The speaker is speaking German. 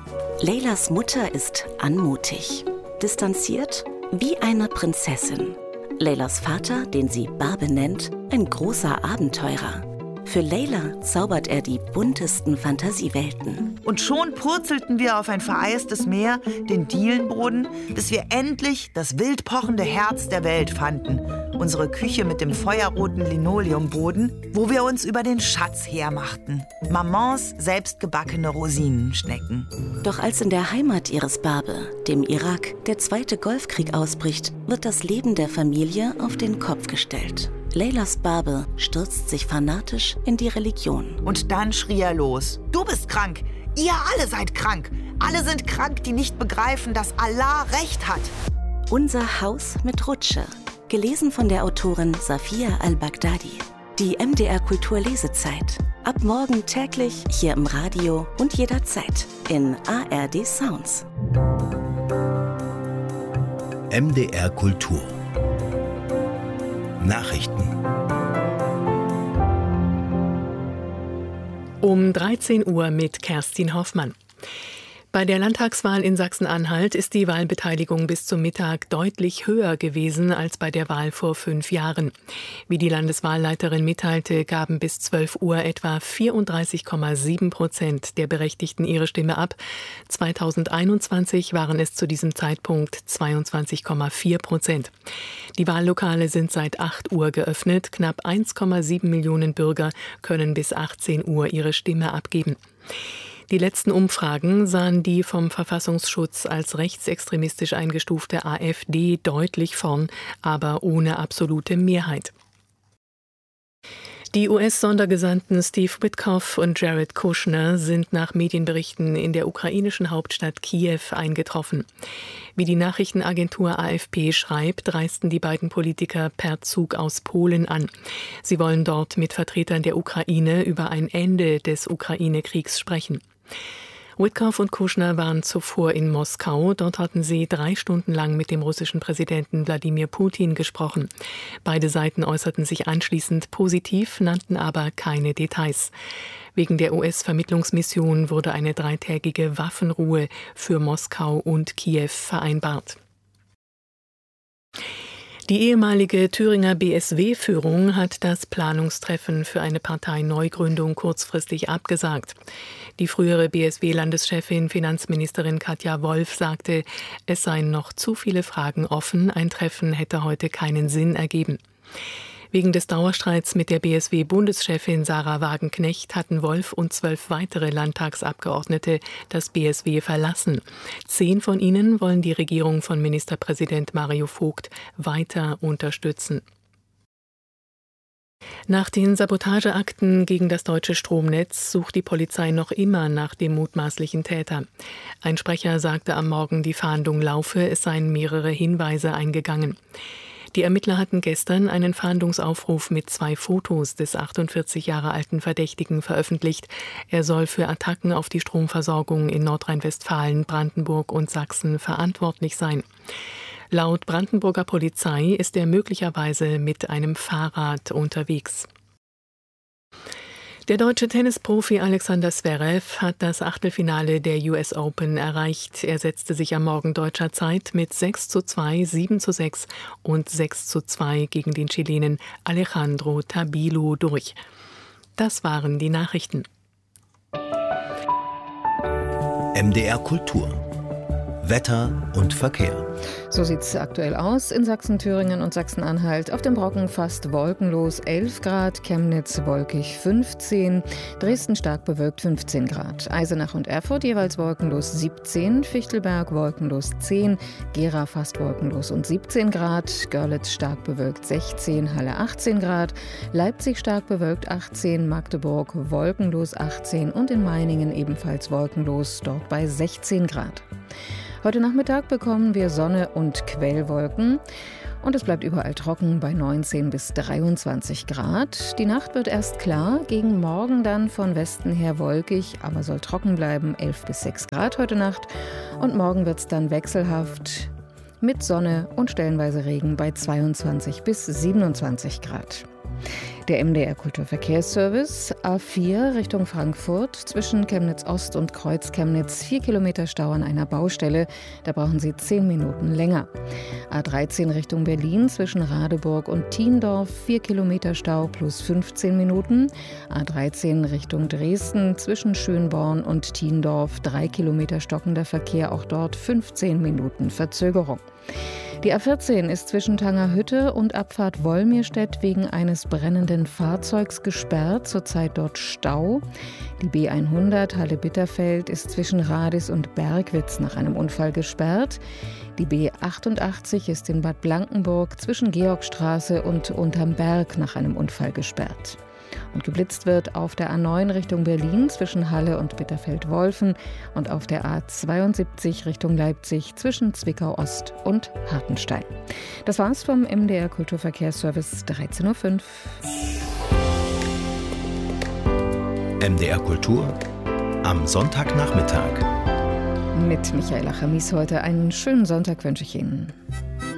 Leylas Mutter ist anmutig, distanziert wie eine Prinzessin. Leylas Vater, den sie Barbe nennt, ein großer Abenteurer. Für Leyla zaubert er die buntesten Fantasiewelten. Und schon purzelten wir auf ein vereistes Meer, den Dielenboden, bis wir endlich das wild pochende Herz der Welt fanden. Unsere Küche mit dem feuerroten Linoleumboden, wo wir uns über den Schatz hermachten. Mamans selbstgebackene Rosinenschnecken. Doch als in der Heimat ihres Barbe, dem Irak, der Zweite Golfkrieg ausbricht, wird das Leben der Familie auf den Kopf gestellt. Leylas Barbe stürzt sich fanatisch in die Religion. Und dann schrie er los: Du bist krank! Ihr alle seid krank! Alle sind krank, die nicht begreifen, dass Allah Recht hat! Unser Haus mit Rutsche. Gelesen von der Autorin Safia al-Baghdadi. Die MDR Kultur Lesezeit. Ab morgen täglich hier im Radio und jederzeit in ARD Sounds. MDR Kultur. Nachrichten. Um 13 Uhr mit Kerstin Hoffmann. Bei der Landtagswahl in Sachsen-Anhalt ist die Wahlbeteiligung bis zum Mittag deutlich höher gewesen als bei der Wahl vor 5 Jahren. Wie die Landeswahlleiterin mitteilte, gaben bis 12 Uhr etwa 34,7% der Berechtigten ihre Stimme ab. 2021 waren es zu diesem Zeitpunkt 22,4%. Die Wahllokale sind seit 8 Uhr geöffnet. Knapp 1,7 Millionen Bürger können bis 18 Uhr ihre Stimme abgeben. Die letzten Umfragen sahen die vom Verfassungsschutz als rechtsextremistisch eingestufte AfD deutlich vorn, aber ohne absolute Mehrheit. Die US-Sondergesandten Steve Witkoff und Jared Kushner sind nach Medienberichten in der ukrainischen Hauptstadt Kiew eingetroffen. Wie die Nachrichtenagentur AFP schreibt, reisten die beiden Politiker per Zug aus Polen an. Sie wollen dort mit Vertretern der Ukraine über ein Ende des Ukraine-Kriegs sprechen. Witkoff und Kushner waren zuvor in Moskau. Dort hatten sie 3 Stunden lang mit dem russischen Präsidenten Wladimir Putin gesprochen. Beide Seiten äußerten sich anschließend positiv, nannten aber keine Details. Wegen der US-Vermittlungsmission wurde eine 3-tägige Waffenruhe für Moskau und Kiew vereinbart. Die ehemalige Thüringer BSW-Führung hat das Planungstreffen für eine Parteineugründung kurzfristig abgesagt. Die frühere BSW-Landeschefin Finanzministerin Katja Wolf sagte, es seien noch zu viele Fragen offen, ein Treffen hätte heute keinen Sinn ergeben. Wegen des Dauerstreits mit der BSW-Bundeschefin Sarah Wagenknecht hatten Wolf und 12 weitere Landtagsabgeordnete das BSW verlassen. 10 von ihnen wollen die Regierung von Ministerpräsident Mario Vogt weiter unterstützen. Nach den Sabotageakten gegen das deutsche Stromnetz sucht die Polizei noch immer nach dem mutmaßlichen Täter. Ein Sprecher sagte am Morgen, die Fahndung laufe, es seien mehrere Hinweise eingegangen. Die Ermittler hatten gestern einen Fahndungsaufruf mit 2 Fotos des 48 Jahre alten Verdächtigen veröffentlicht. Er soll für Attacken auf die Stromversorgung in Nordrhein-Westfalen, Brandenburg und Sachsen verantwortlich sein. Laut Brandenburger Polizei ist er möglicherweise mit einem Fahrrad unterwegs. Der deutsche Tennisprofi Alexander Zverev hat das Achtelfinale der US Open erreicht. Er setzte sich am Morgen deutscher Zeit mit 6:2, 7:6 und 6:2 gegen den Chilenen Alejandro Tabilo durch. Das waren die Nachrichten. MDR Kultur. Wetter und Verkehr. So sieht es aktuell aus in Sachsen, Thüringen und Sachsen-Anhalt. Auf dem Brocken fast wolkenlos 11 Grad, Chemnitz wolkig 15, Dresden stark bewölkt 15 Grad. Eisenach und Erfurt jeweils wolkenlos 17, Fichtelberg wolkenlos 10, Gera fast wolkenlos und 17 Grad, Görlitz stark bewölkt 16, Halle 18 Grad, Leipzig stark bewölkt 18, Magdeburg wolkenlos 18 und in Meiningen ebenfalls wolkenlos, dort bei 16 Grad. Heute Nachmittag bekommen wir Sonne und Quellwolken und es bleibt überall trocken bei 19 bis 23 Grad. Die Nacht wird erst klar, gegen Morgen dann von Westen her wolkig, aber soll trocken bleiben, 11 bis 6 Grad heute Nacht. Und morgen wird es dann wechselhaft mit Sonne und stellenweise Regen bei 22 bis 27 Grad. Der MDR Kulturverkehrsservice A4 Richtung Frankfurt zwischen Chemnitz Ost und Kreuz Chemnitz 4 Kilometer Stau an einer Baustelle. Da brauchen Sie 10 Minuten länger. A13 Richtung Berlin zwischen Radeburg und Thiendorf 4 Kilometer Stau plus 15 Minuten. A13 Richtung Dresden zwischen Schönborn und Thiendorf 3 Kilometer stockender Verkehr, auch dort 15 Minuten Verzögerung. Die A14 ist zwischen Tangerhütte und Abfahrt Wolmirstedt wegen eines brennenden Fahrzeugs gesperrt, zurzeit dort Stau. Die B100 Halle-Bitterfeld ist zwischen Radis und Bergwitz nach einem Unfall gesperrt. Die B88 ist in Bad Blankenburg zwischen Georgstraße und Unterm Berg nach einem Unfall gesperrt. Und geblitzt wird auf der A9 Richtung Berlin zwischen Halle und Bitterfeld-Wolfen und auf der A72 Richtung Leipzig zwischen Zwickau-Ost und Hartenstein. Das war's vom MDR Kulturverkehrsservice 13.05 Uhr. MDR Kultur am Sonntagnachmittag. Mit Michaela Chamis heute einen schönen Sonntag wünsche ich Ihnen.